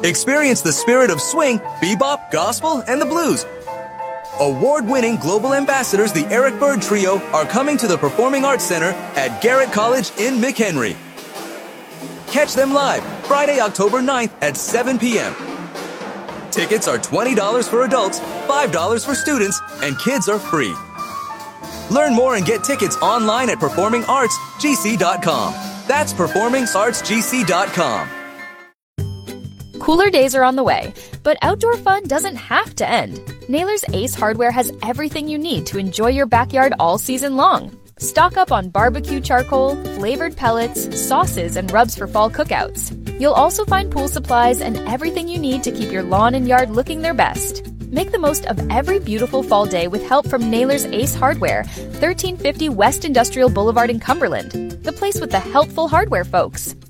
Experience the spirit of swing, bebop, gospel, and the blues. Award-winning global ambassadors, the Eric Bird Trio, are coming to the Performing Arts Center at Garrett College in McHenry. Catch them live Friday, October 9th at 7 p.m. Tickets are $20 for adults, $5 for students, and kids are free. Learn more and get tickets online at performingartsgc.com. That's performingartsgc.com. Cooler days are on the way, but outdoor fun doesn't have to end. Naylor's Ace Hardware has everything you need to enjoy your backyard all season long. Stock up on barbecue charcoal, flavored pellets, sauces, and rubs for fall cookouts. You'll also find pool supplies and everything you need to keep your lawn and yard looking their best. Make the most of every beautiful fall day with help from Naylor's Ace Hardware, 1350 West Industrial Boulevard in Cumberland, the place with the helpful hardware folks.